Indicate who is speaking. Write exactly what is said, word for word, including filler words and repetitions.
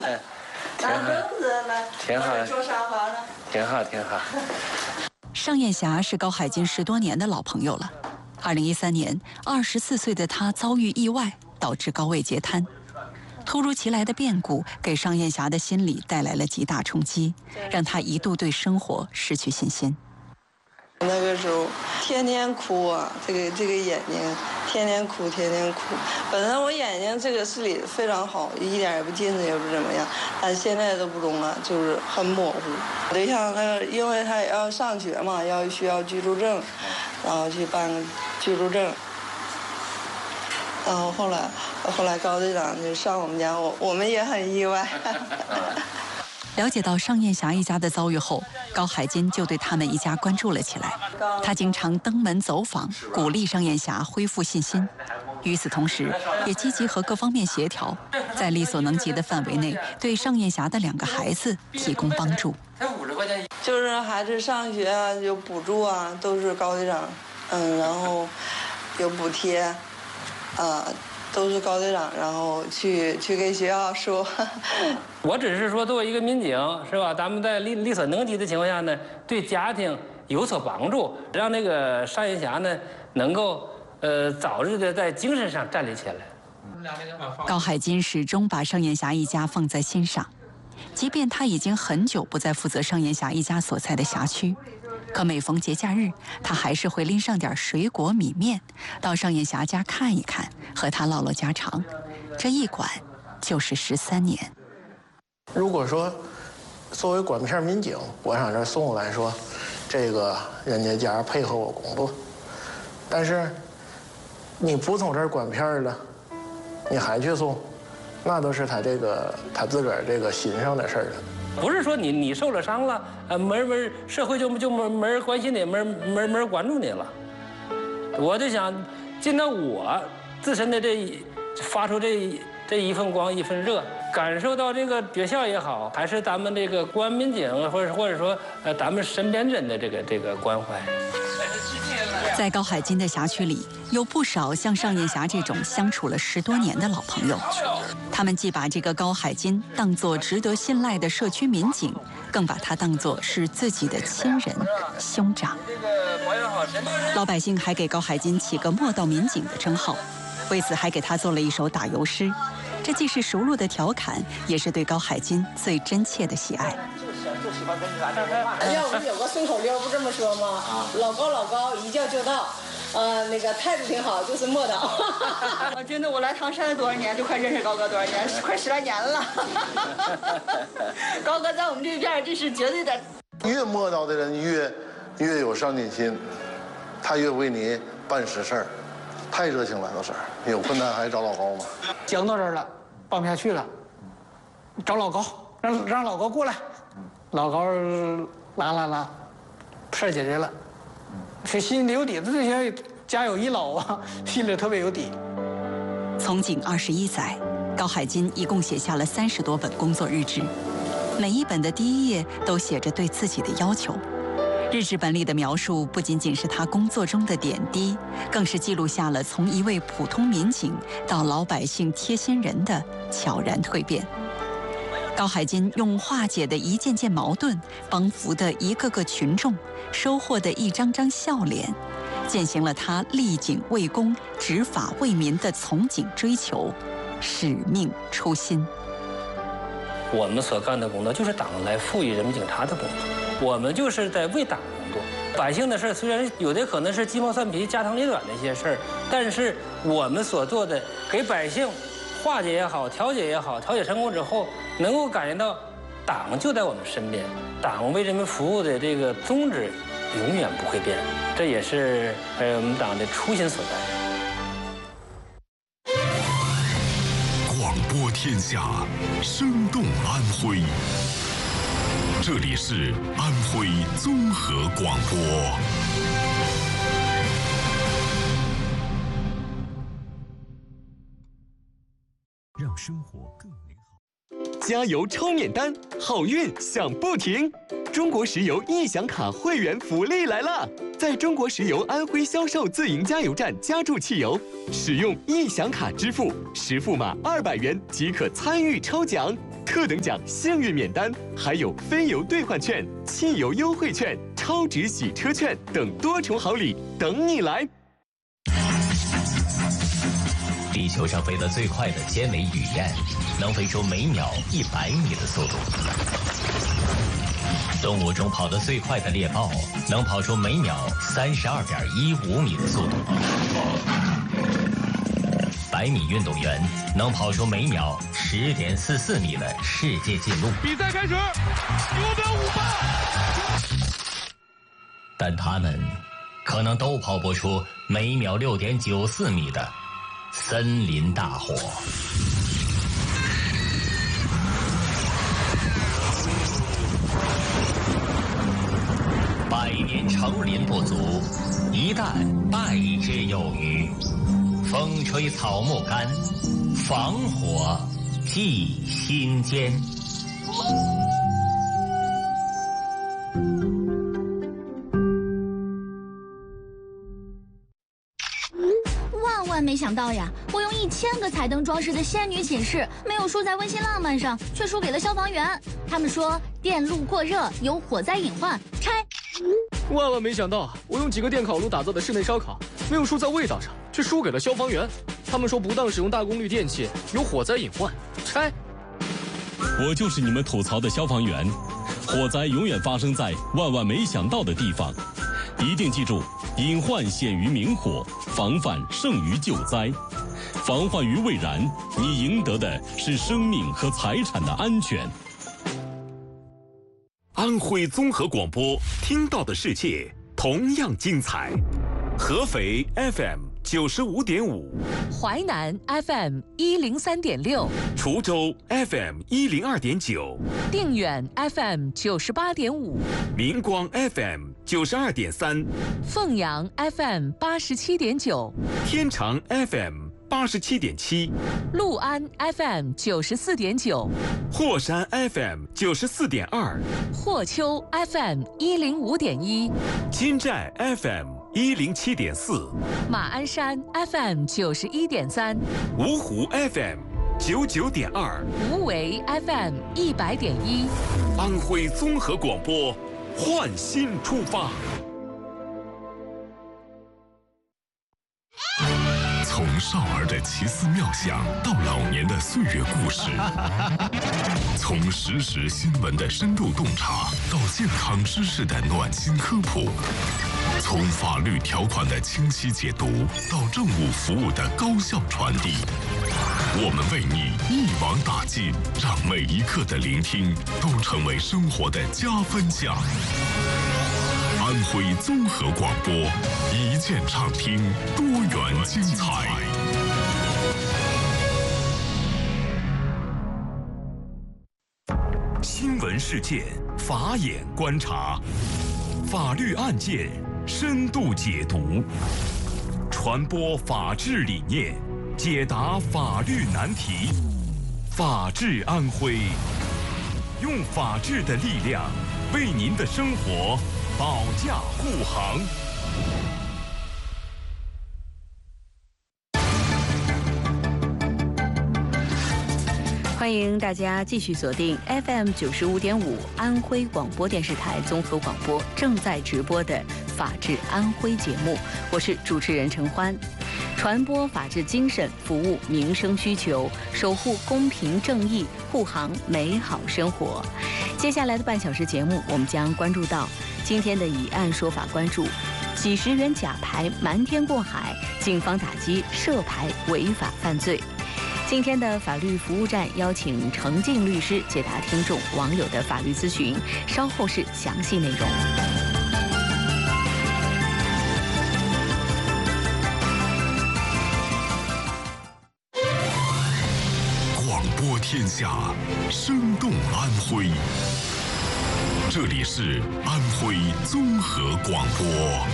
Speaker 1: 哎，挺好，挺好，
Speaker 2: 说啥话呢？
Speaker 1: 挺好，挺好。
Speaker 3: 尚艳霞是高海金十多年的老朋友了。二零一三年，二十四岁的她遭遇意外，导致高位截瘫。突如其来的变故给尚艳霞的心理带来了极大冲击，让她一度对生活失去信心。
Speaker 2: 那个时候天天哭啊，这个这个眼睛天天哭，天天哭。本来我眼睛这个视力非常好，一点也不近视，也不怎么样，但现在都不中了，就是很模糊。对象他因为他要上学嘛，要需要居住证，然后去办居住证。然后后来后来高队长就上我们家，我我们也很意外。
Speaker 3: 了解到尚艳霞一家的遭遇后，高海金就对他们一家关注了起来。他经常登门走访，鼓励尚艳霞恢复信心。与此同时，也积极和各方面协调，在力所能及的范围内，对尚艳霞的两个孩子提供帮助。
Speaker 2: 就是孩子上学啊，有补助啊，都是高队长，嗯，然后有补贴，啊。都是高队长，然后去去给学校说。
Speaker 1: 我只是说，作为一个民警，是吧？咱们在力力所能及的情况下呢，对家庭有所帮助，让那个尚艳霞呢能够呃早日的在精神上站立起来。
Speaker 3: 高海金始终把尚艳霞一家放在心上，即便他已经很久不再负责尚艳霞一家所在的辖区。可每逢节假日，他还是会拎上点水果米面，到尚艳霞家看一看，和她唠唠家常。这一管就是十三年。
Speaker 4: 如果说作为管片民警，我上这儿送来说，这个人家家配合我工作，但是你不从这儿管片了，你还去送，那都是他这个他自个儿这个心上的事儿了。
Speaker 1: 不是说你你受了伤了，呃，没人没社会就就没没人关心你，没人没人没人关注你了。我就想尽到我自身的这发出这这一份光一份热，感受到这个学校也好，还是咱们这个公安民警，或者或者说呃咱们身边人的这个这个关怀。
Speaker 3: 在高海金的辖区里，有不少像尚艳霞这种相处了十多年的老朋友。他们既把这个高海金当作值得信赖的社区民警，更把他当作是自己的亲人、兄长。老百姓还给高海金起个莫道民警的称号，为此还给他做了一首打油诗。这既是熟络的调侃，也是对高海金最真切的喜爱。
Speaker 5: 哎呀，我们有个顺口溜，不这么说吗？啊、老高老高，一叫就到。呃，那个态度挺好，就是莫道。
Speaker 6: 我真的，我来唐山多少年，就快认识高哥多少年，快十来年了。高哥在我们这片，这是绝对的。
Speaker 7: 越莫道的人越越有上进心，他越为你办实事儿，太热情了都是。有困难还找老高吗？
Speaker 8: 讲到这儿了，办不下去了，找老高，让让老高过来。老高拉拉拉，事儿解决了。这心里有底子，这些家有一老啊，心里特别有底。
Speaker 3: 从警二十一载，高海金一共写下了三十多本工作日志，每一本的第一页都写着对自己的要求。日志本里的描述不仅仅是他工作中的点滴，更是记录下了从一位普通民警到老百姓贴心人的悄然蜕变。高海金用化解的一件件矛盾，帮扶的一个个群众，收获的一张张笑脸，践行了他立警为公、执法为民的从警追求、使命初心。
Speaker 1: 我们所干的工作就是党来赋予人民警察的工作，我们就是在为党工作。百姓的事虽然有的可能是鸡毛蒜皮、家长里短的一些事儿，但是我们所做的给百姓化解也好、调解也好，调解成功之后，能够感觉到党就在我们身边，党为人民服务的这个宗旨永远不会变，这也是呃我们党的初心所在。
Speaker 9: 广播天下，生动安徽。这里是安徽综合广播。
Speaker 10: 让生活更美好。加油超免单，好运享不停！中国石油易享卡会员福利来了！在中国石油安徽销售自营加油站加注汽油，使用易享卡支付，实付码二百元即可参与抽奖。 特等奖幸运免单，还有飞油兑换券、汽油优惠券、超值洗车券等多重好礼等你来。
Speaker 11: 地球上飞得最快的尖尾雨燕，能飞出每秒一百米的速度。动物中跑得最快的猎豹，能跑出每秒三十二点一五米的速度。百米运动员能跑出每秒十点四四米的世界纪录。
Speaker 12: 比赛开始，九秒五八。
Speaker 11: 但他们可能都跑不出每秒六点九四米的森林大火。百年成林不足，一旦败之有余。风吹草木干，防火记心间。
Speaker 13: 万万没想到呀！我用一千个彩灯装饰的仙女寝室，没有输在温馨浪漫上，却输给了消防员。他们说电路过热有火灾隐患，拆。
Speaker 12: 万万没想到，我用几个电烤炉打造的室内烧烤，没有输在味道上，却输给了消防员。他们说不当使用大功率电器有火灾隐患，拆。
Speaker 14: 我就是你们吐槽的消防员，火灾永远发生在万万没想到的地方。一定记住，隐患显于明火，防范胜于救灾。防患于未然，你赢得的是生命和财产的安全。
Speaker 9: 安徽综合广播，听到的世界同样精彩。合肥 F M 九十五点五，
Speaker 15: 淮南 F M 一零三点六，
Speaker 9: 滁州 F M 一零二点九，
Speaker 15: 定远 F M 九十八点五，
Speaker 9: 明光 F M 九十二点三，
Speaker 15: 凤阳 F M 八十七点九，
Speaker 9: 天长 F M 八十七点七，
Speaker 15: 六安 F M 九十四点九，
Speaker 9: 霍山 F M 九十四点二，
Speaker 15: 霍丘 F M 一零五点一，
Speaker 9: 金寨 F M 一零七点四，
Speaker 15: 马鞍山 F M 九十一点三，
Speaker 9: 芜湖 F M 九九点二，
Speaker 15: 无为 F M 一百点一，
Speaker 9: 安徽综合广播，焕新出发。从少儿的奇思妙想到老年的岁月故事，从实时新闻的深度洞察到健康知识的暖心科普，从法律条款的清晰解读到政务服务的高效传递，我们为你一网打尽，让每一刻的聆听都成为生活的加分项。安徽综合广播，一键畅听，多元精彩。新闻事件，法眼观察，法律案件深度解读，传播法治理念，解答法律难题。法治安徽，用法治的力量为您的生活保驾护航。
Speaker 16: 欢迎大家继续锁定 F M 九十五点五安徽广播电视台综合广播正在直播的《法治安徽》节目，我是主持人陈欢。传播法治精神，服务民生需求，守护公平正义，护航美好生活。接下来的半小时节目，我们将关注到今天的以案说法，关注几十元假牌瞒天过海，警方打击涉牌违法犯罪。今天的法律服务站邀请程静律师解答听众网友的法律咨询，稍后是详细内容。
Speaker 9: 广播天下，生动安徽。这里是安徽综合广播。